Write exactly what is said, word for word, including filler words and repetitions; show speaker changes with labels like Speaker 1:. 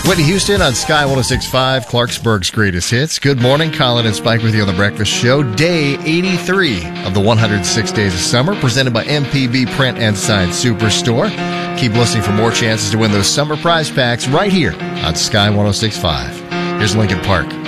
Speaker 1: Whitney Houston on Sky one oh six point five, Clarksburg's greatest hits. Good morning, Colin and Spike with you on The Breakfast Show. Day eighty-three of the one hundred six Days of Summer, presented by M P B Print and Sign Superstore. Keep listening for more chances to win those summer prize packs right here on Sky one oh six point five. Here's Lincoln Park.